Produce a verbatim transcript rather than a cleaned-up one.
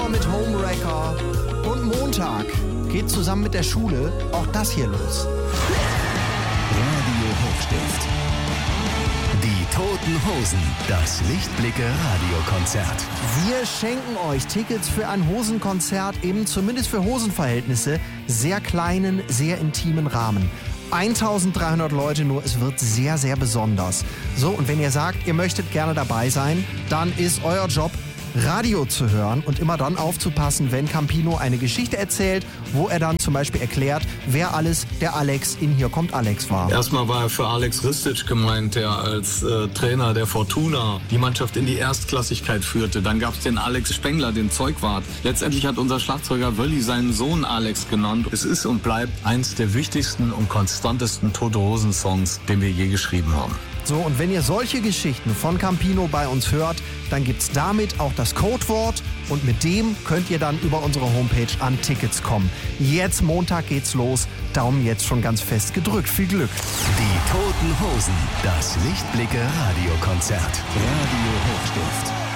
mit Homewrecker. Und Montag geht zusammen mit der Schule auch das hier los. Radio Hochstift. Die Toten Hosen. Das Lichtblicke-Radiokonzert. Wir schenken euch Tickets für ein Hosenkonzert, eben zumindest für Hosenverhältnisse, sehr kleinen, sehr intimen Rahmen. eintausenddreihundert Leute nur, es wird sehr, sehr besonders. So, und wenn ihr sagt, ihr möchtet gerne dabei sein, dann ist euer Job, Radio zu hören und immer dann aufzupassen, wenn Campino eine Geschichte erzählt, wo er dann zum Beispiel erklärt, wer alles der Alex in Hier kommt Alex war. Erstmal war er für Alex Ristic gemeint, der als äh, Trainer der Fortuna die Mannschaft in die Erstklassigkeit führte. Dann gab es den Alex Spengler, den Zeugwart. Letztendlich hat unser Schlagzeuger Wölli seinen Sohn Alex genannt. Es ist und bleibt eins der wichtigsten und konstantesten Tote Hosen Songs, den wir je geschrieben haben. So, und wenn ihr solche Geschichten von Campino bei uns hört, dann gibt's damit auch das Codewort und mit dem könnt ihr dann über unsere Homepage an Tickets kommen. Jetzt Montag geht's los, Daumen jetzt schon ganz fest gedrückt. Viel Glück. Die Toten Hosen, das Lichtblicke-Radiokonzert. Radio Hochstift.